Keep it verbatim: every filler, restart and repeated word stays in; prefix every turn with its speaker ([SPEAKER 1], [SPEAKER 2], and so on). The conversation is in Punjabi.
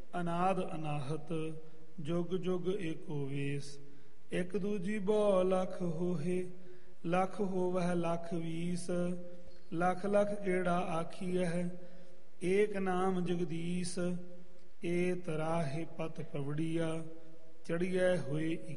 [SPEAKER 1] ਅਨਾਦ ਅਨਾਹਤ ਜੁਗ ਜੁਗ ਏਕੋ ਵੇਸ। ਇੱਕ ਦੂਜੀ ਬਹੁ ਲੱਖ ਹੋਏ, ਲੱਖ ਹੋਵਹਿ ਲੱਖ ਵੀਸ। ਲੱਖ ਲੱਖ ਕਿਹੜਾ ਆਖੀਐ, ਏਕ ਨਾਮ ਜਗਦੀਸ਼। ਏ ਤਰਾਹੇ ਪਤ ਪਵੜੀਆ, ਚੜੀਐ ਹੋਏ